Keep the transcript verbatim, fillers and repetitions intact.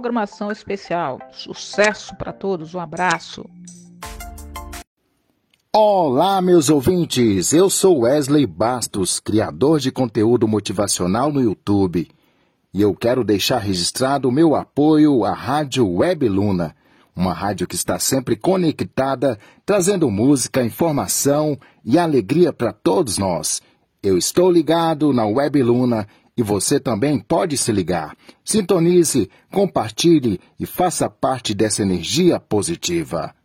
Programação especial. Sucesso para todos. Um abraço. Olá, meus ouvintes. Eu sou Wesley Bastos, criador de conteúdo motivacional no YouTube. E eu quero deixar registrado o meu apoio à Rádio Web Luna, uma rádio que está sempre conectada, trazendo música, informação e alegria para todos nós. Eu estou ligado na Web Luna e você também pode se ligar. Sintonize, compartilhe e faça parte dessa energia positiva.